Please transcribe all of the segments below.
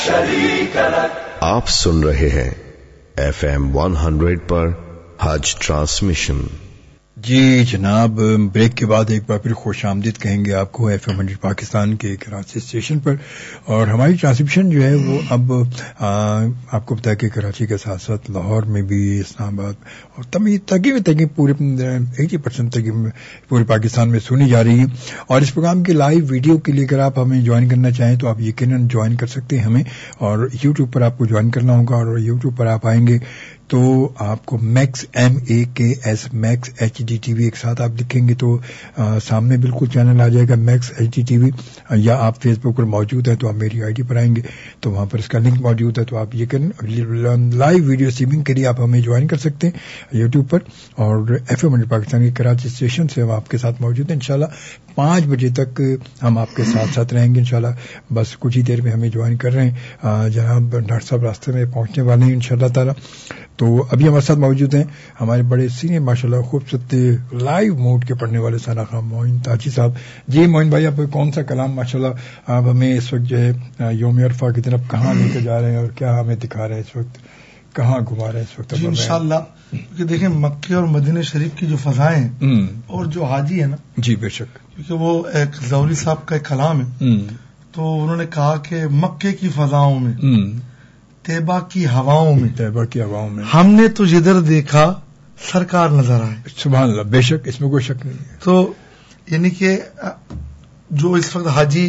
آپ سن رہے ہیں FM 100 پر حج ٹرانسمیشن. جی جناب، بریک کے بعد ایک بار پھر خوش آمدید کہیں گے آپ کو FM 100 پاکستان کے کراچی اسٹیشن پر. اور ہماری ٹرانسمیشن جو ہے وہ اب آپ کو بتا کہ کراچی کے ساتھ ساتھ لاہور میں بھی، اسلام آباد اور تقریباً پورے 80% پورے پاکستان میں سنی جا رہی ہے. اور اس پروگرام کے لائیو ویڈیو کے لیے اگر آپ ہمیں جوائن کرنا چاہیں تو آپ یقیناً جوائن کر سکتے ہیں ہمیں. اور یوٹیوب پر آپ کو جوائن کرنا ہوگا، اور یوٹیوب پر آپ آئیں گے تو آپ کو میکس MAKS میکس HDTV ایک ساتھ آپ لکھیں گے تو سامنے بالکل چینل آ جائے گا میکس HDTV. یا آپ فیس بک پر موجود ہیں تو آپ میری ID پر آئیں گے تو وہاں پر اس کا لنک موجود ہے، تو آپ یہ لائیو ویڈیو اسٹریمنگ کے لیے آپ ہمیں جوائن کر سکتے ہیں یوٹیوب پر. اور FM 100 پاکستان کے کراچی اسٹیشن سے ہم آپ کے ساتھ موجود ہیں. انشاءاللہ 5 بجے تک ہم آپ کے ساتھ رہیں گے انشاءاللہ. بس کچھ ہی دیر میں ہمیں جوائن کر رہے ہیں. جناب ڈاکٹر صاحب راستے میں پہنچنے والے ہیں انشاءاللہ تعالی. تو ابھی ہمارے ساتھ موجود ہیں ہمارے بڑے سینئر ماشاءاللہ خوبصورت لائیو موڈ کے پڑھنے والے ثنا خان معین تاجی صاحب. جی معین بھائی، آپ کون سا کلام ماشاءاللہ آپ ہمیں اس وقت جو ہے یوم عرفہ کی طرف کہاں لے کے جا رہے ہیں اور کیا ہمیں دکھا رہے ہیں اس وقت، کہاں گھما رہے ہیں اس وقت؟ جی انشاءاللہ، کیونکہ دیکھیں مکے اور مدینہ شریف کی جو فضائیں ہیں اور جو حاجی ہے نا، جی بے شک، کیونکہ وہ ایک زوری صاحب کا ایک کلام ہے، تو انہوں نے کہا کہ مکے کی فضاؤں میں، طیبہ کی ہواؤں میں ہم نے تو جدھر دیکھا سرکار نظر آئے. سبحان اللہ، بے شک، اس میں کوئی شک نہیں ہے. تو یعنی کہ جو اس وقت حاجی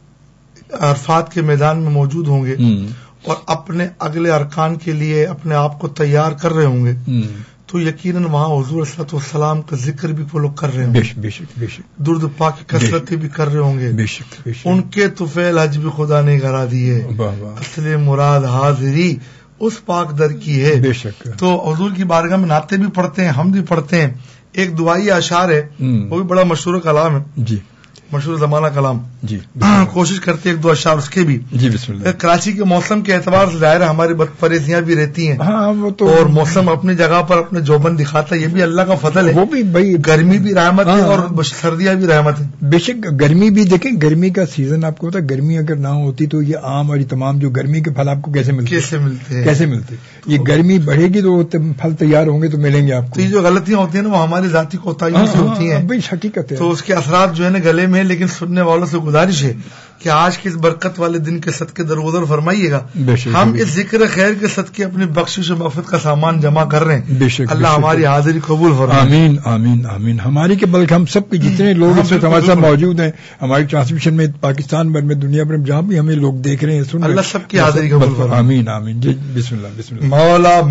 عرفات کے میدان میں موجود ہوں گے اور اپنے اگلے ارکان کے لیے اپنے آپ کو تیار کر رہے ہوں گے تو یقیناً وہاں حضور صلی اللہ علیہ وسلم کا ذکر بھی وہ لوگ کر رہے ہوں گے، بے شک درود پاک کی کثرت بھی کر رہے ہوں گے. بے شک ان کے طفیل حج بھی خدا نے کرا دیے، اصل مراد حاضری اس پاک در کی ہے. بے شک. تو حضور کی بارگاہ میں نعتیں بھی پڑھتے ہیں، حمد بھی پڑھتے ہیں. ایک دعائی اشعار ہے، وہ بھی بڑا مشہور کلام ہے، جی مشہور زمانہ کلام. جی کوشش کرتے ہیں ایک دو اشعار اس کے بھی. جی بسم اللہ. کراچی کے موسم کے اعتبار سے ظاہر ہے ہماری بد پریزیاں بھی رہتی ہیں، وہ تو، اور موسم اپنی جگہ پر اپنے جوبن دکھاتا ہے، یہ بھی اللہ کا فضل ہے. وہ بھی بھائی گرمی بھی رحمت ہے اور سردیاں بھی رحمت ہے. بے شک. گرمی بھی دیکھیں، گرمی کا سیزن آپ کو پتا، گرمی اگر نہ ہوتی تو یہ آم اور یہ تمام جو گرمی کے پھل آپ کو کیسے ملتے. یہ گرمی بڑھے گی تو پھل تیار ہوں گے تو ملیں گے آپ کو. یہ جو غلطیاں ہوتی ہیں نا وہ ہماری ذاتی کوتاہیوں سے ہوتی ہیں، حقیقت ہے. تو اس کے اثرات جو ہے نا گلے میں. لیکن سننے والوں سے گزارش ہے کہ آج کے اس برکت والے دن کے صدقے درگزر فرمائیے گا. ہم اس ذکر خیر کے صدقے اپنی بخشش و مغفرت کا سامان جمع کر رہے ہیں. اللہ ہماری حاضری قبول فرمائے. آمین آمین آمین. ہماری کے بلکہ ہم سب کے جتنے لوگ اس وقت ہمارے ساتھ موجود ہیں ہماری ٹرانسمیشن میں، پاکستان بھر میں، دنیا بھر میں جہاں بھی ہمیں لوگ دیکھ رہے ہیں، سن رہے ہیں، اللہ سب کی حاضری قبول فرمائے. آمین آمین. جی بسم اللہ. مولا